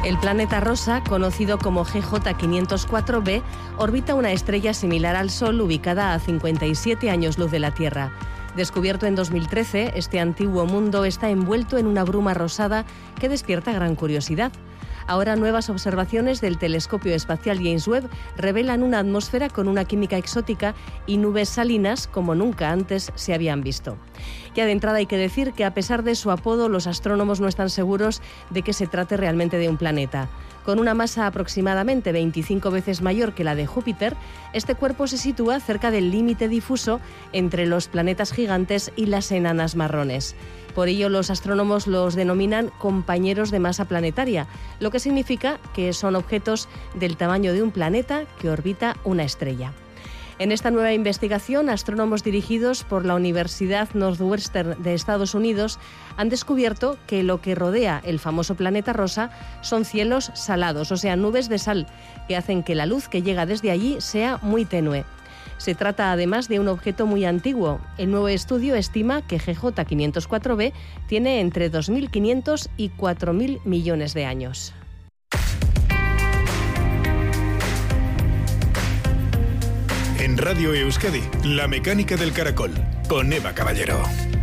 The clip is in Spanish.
El planeta rosa, conocido como GJ504b, orbita una estrella similar al Sol ubicada a 57 años luz de la Tierra. Descubierto en 2013, este antiguo mundo está envuelto en una bruma rosada que despierta gran curiosidad. Ahora nuevas observaciones del telescopio espacial James Webb revelan una atmósfera con una química exótica y nubes salinas como nunca antes se habían visto. Ya de entrada hay que decir que a pesar de su apodo, los astrónomos no están seguros de que se trate realmente de un planeta. Con una masa aproximadamente 25 veces mayor que la de Júpiter, este cuerpo se sitúa cerca del límite difuso entre los planetas gigantes y las enanas marrones. Por ello, los astrónomos los denominan compañeros de masa planetaria, lo que significa que son objetos del tamaño de un planeta que orbita una estrella. En esta nueva investigación, astrónomos dirigidos por la Universidad Northwestern de Estados Unidos han descubierto que lo que rodea el famoso planeta rosa son cielos salados, o sea, nubes de sal, que hacen que la luz que llega desde allí sea muy tenue. Se trata además de un objeto muy antiguo. El nuevo estudio estima que GJ504b tiene entre 2.500 y 4.000 millones de años. En Radio Euskadi, La Mecánica del Caracol, con Eva Caballero.